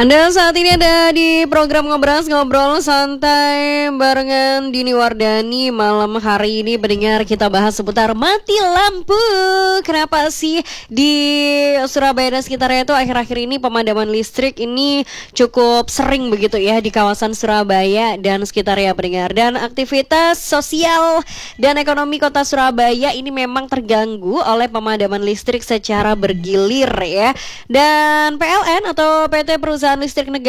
Anda saat ini ada di program Ngobrol Santai barengan Dini Wardani. Malam hari ini pendengar kita bahas seputar mati lampu. Kenapa sih di Surabaya dan sekitarnya itu akhir-akhir ini pemadaman listrik ini cukup sering begitu ya di kawasan Surabaya dan sekitarnya pendengar. Dan aktivitas sosial dan ekonomi kota Surabaya ini memang terganggu oleh pemadaman listrik secara bergilir ya. Dan PLN atau PT Perusahaan Listrik Negara